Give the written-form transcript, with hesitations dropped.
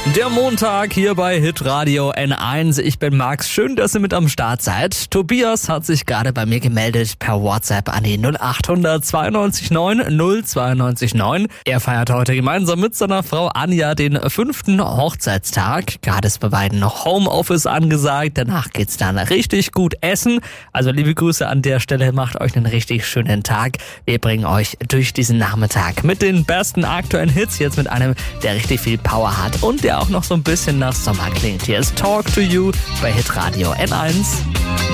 Der Montag hier bei Hitradio N1. Ich bin Max. Schön, dass ihr mit am Start seid. Tobias hat sich gerade bei mir gemeldet per WhatsApp an die 0800 92 9 092 9. Er feiert heute gemeinsam mit seiner Frau Anja den 5. Hochzeitstag. Gerade ist bei beiden noch Homeoffice angesagt. Danach geht's dann richtig gut essen. Also liebe Grüße an der Stelle. Macht euch einen richtig schönen Tag. Wir bringen euch durch diesen Nachmittag mit den besten aktuellen Hits. Jetzt mit einem, der richtig viel Power hat und der auch noch so ein bisschen nach Sommer klingt. Hier ist Talk to You bei Hitradio N1.